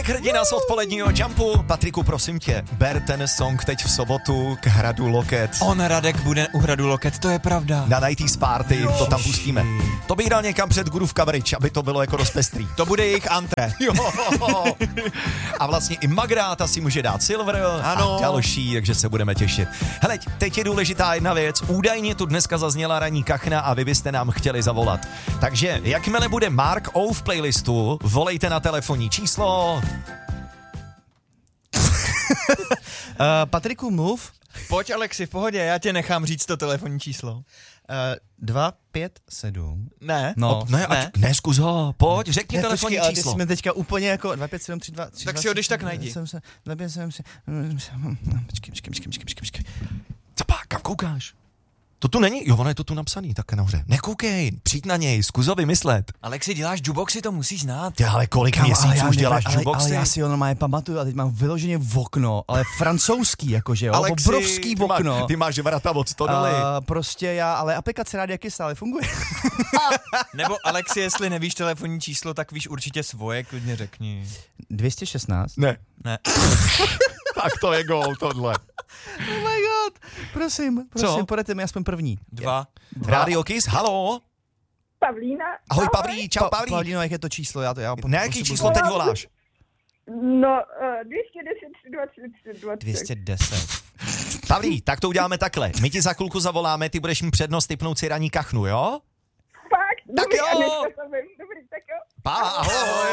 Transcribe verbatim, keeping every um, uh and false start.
Radek, hrdina z odpoledního Jumpu. Patriku, prosím tě, ber ten song teď v sobotu k Hradu Loket. On, Radek, bude u Hradu Loket, to je pravda. Na nineties Party, jo. To tam pustíme. To bych dal někam před Groove Bridge, aby to bylo jako dost pestrý. To bude jejich antré. Jo. A vlastně i Magda, ta si může dát Silver ano. A další, takže se budeme těšit. Hele, teď je důležitá jedna věc. Údajně tu dneska zazněla ranní kachna a vy byste nám chtěli zavolat. Takže jakmile bude Mark O v playlistu, volejte na telefonní číslo. uh, Patriku, mluv. Pojď, Alexi, v pohodě, já tě nechám říct to telefonní číslo. Uh, dva, pět, sedm. Ne? No, o, ne, ne. ať, ne, zkus ho, pojď, řekni ne, telefonní počkej, číslo. Ale jsme teďka úplně jako dva, pět, sedm, tři, dva, tři, Tak dva, si ho tři, když tak najdi. dva, pět, sedm, tři, počkej, počkej, počkej, počkej, počkej. Capá, kam koukáš? To tu není? Jo, ono je to tu napsaný, tak nahoře. Nekoukej, přijď na něj, zkus ho vymyslet. Alexi, děláš jukeboxy, to musíš znát. Ty, ale kolik Kámo, ale měsíců já už neve- děláš ale, jukeboxy? ale já si ho normálně pamatuju a teď mám vyloženě v okno, ale francouzský jakože jo, Alexi, obrovský ty má- okno. Ty máš vrata od stodoly. Uh, prostě já, ale aplikace Rádia Kiss stále funguje. Nebo Alexi, jestli nevíš telefonní číslo, tak víš určitě svoje, klidně řekni. dvě stě šestnáct. Ne. Ne. Tak to je gól, tohle. Oh my god. Prosím, prosím, Co? podejte mi aspoň první. Dva. Radio Kiss, halo. Pavlína. Ahoj, Pavlí, čau, Pa- Pavlí. Pavlíno, jak je to číslo? Já to, já Na jaký potřebuji- číslo teď voláš? No, uh, dvě stě deset, dvacet tři, dvacet. dvě stě deset. Pavlí, tak to uděláme takhle. My ti za chvilku zavoláme, ty budeš mít přednost typnout si ranní kachnu, jo? Fakt? Tak Dobrý, jo. a dneska to vím. Dobrý, tak jo. Pa, ahoj.